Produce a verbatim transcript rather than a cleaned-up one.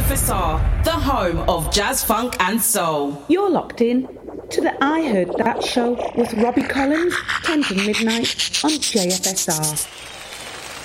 F R, the home of jazz, funk and soul. You're locked in to the I Heard That show with Robbie Collins, ten to midnight on J F S R.